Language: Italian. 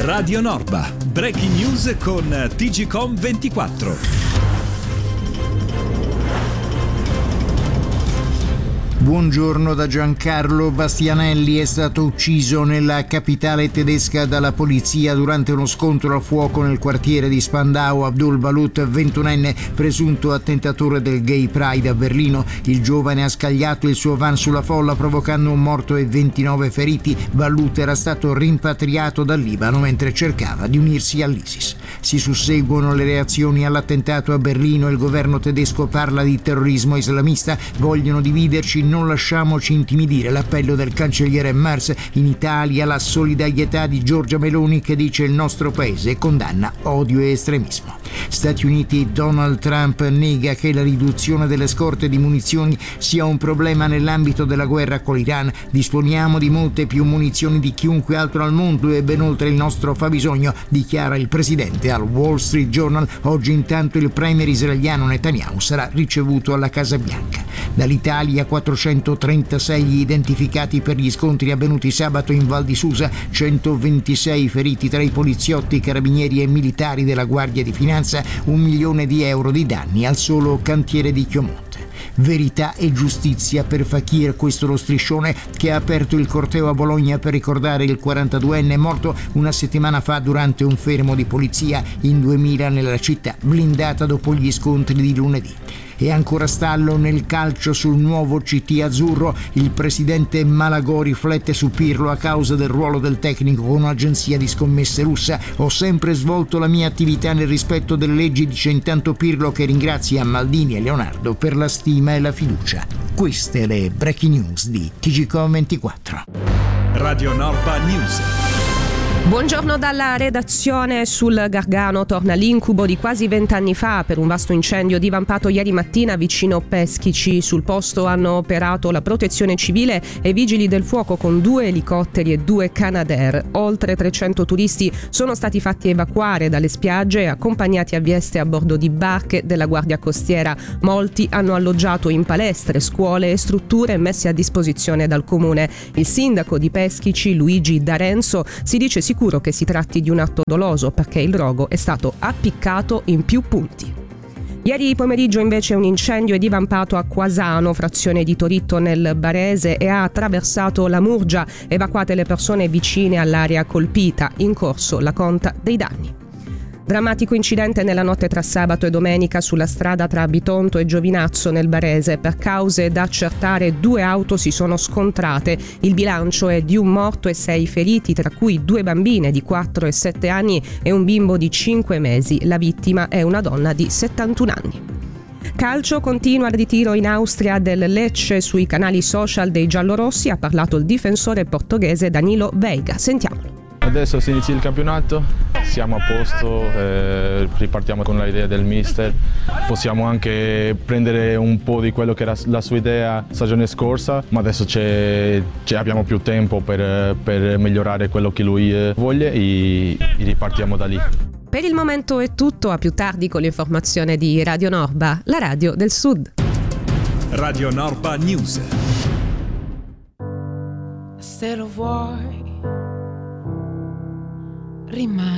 Radio Norba, breaking news con TGCOM24. Buongiorno da Giancarlo Bastianelli. È stato ucciso nella capitale tedesca dalla polizia durante uno scontro a fuoco nel quartiere di Spandau. Abdul Balut, 21enne, presunto attentatore del Gay Pride a Berlino. Il giovane ha scagliato il suo van sulla folla provocando un morto e 29 feriti. Balut era stato rimpatriato dal Libano mentre cercava di unirsi all'ISIS. Si susseguono le reazioni all'attentato a Berlino. Il governo tedesco parla di terrorismo islamista. Vogliono dividerci, non lasciamoci intimidire. L'appello del cancelliere Merz. In Italia la solidarietà di Giorgia Meloni, che dice: il nostro paese condanna odio e estremismo. Stati Uniti. Donald Trump nega che la riduzione delle scorte di munizioni sia un problema nell'ambito della guerra con l'Iran. Disponiamo di molte più munizioni di chiunque altro al mondo e ben oltre il nostro fabbisogno, dichiara il presidente al Wall Street Journal. Oggi intanto il premier israeliano Netanyahu sarà ricevuto alla Casa Bianca. Dall'Italia 436 gli identificati per gli scontri avvenuti sabato in Val di Susa, 126 feriti tra i poliziotti, carabinieri e militari della Guardia di Finanza, 1 milione di euro di danni al solo cantiere di Chiomonte. Verità e giustizia per Fakir, questo lo striscione che ha aperto il corteo a Bologna per ricordare il 42enne morto una settimana fa durante un fermo di polizia in 2000 nella città blindata dopo gli scontri di lunedì. E ancora stallo nel calcio sul nuovo CT azzurro. Il presidente Malagò riflette su Pirlo a causa del ruolo del tecnico con un'agenzia di scommesse russa. Ho sempre svolto la mia attività nel rispetto delle leggi, dice intanto Pirlo, che ringrazia Maldini e Leonardo per la stima e la fiducia. Queste le breaking news di TGCOM24. Radio Norba News. Buongiorno dalla redazione. Sul Gargano torna l'incubo di quasi 20 anni fa per un vasto incendio divampato ieri mattina vicino Peschici. Sul posto hanno operato la protezione civile e i vigili del fuoco con 2 elicotteri e 2 Canadair. Oltre 300 turisti sono stati fatti evacuare dalle spiagge e accompagnati a Vieste a bordo di barche della Guardia Costiera. Molti hanno alloggiato in palestre, scuole e strutture messe a disposizione dal comune. Il sindaco di Peschici, Luigi D'Arenzo, si dice sicuro che si tratti di un atto doloso perché il rogo è stato appiccato in più punti. Ieri pomeriggio invece un incendio è divampato a Quasano, frazione di Toritto nel Barese, e ha attraversato la Murgia, evacuate le persone vicine all'area colpita, in corso la conta dei danni. Drammatico incidente nella notte tra sabato e domenica sulla strada tra Bitonto e Giovinazzo nel Barese. Per cause da accertare 2 auto si sono scontrate. Il bilancio è di un morto e 6 feriti, tra cui 2 bambine di 4 e 7 anni e un bimbo di 5 mesi. La vittima è una donna di 71 anni. Calcio, continua il ritiro in Austria del Lecce. Sui canali social dei giallorossi ha parlato il difensore portoghese Danilo Veiga. Sentiamolo. Adesso si inizia il campionato, siamo a posto, ripartiamo con l'idea del mister, possiamo anche prendere un po' di quello che era la sua idea stagione scorsa, ma adesso abbiamo più tempo per migliorare quello che lui vuole e ripartiamo da lì. Per il momento è tutto, a più tardi con l'informazione di Radio Norba, la radio del Sud. Radio Norba News. Rimane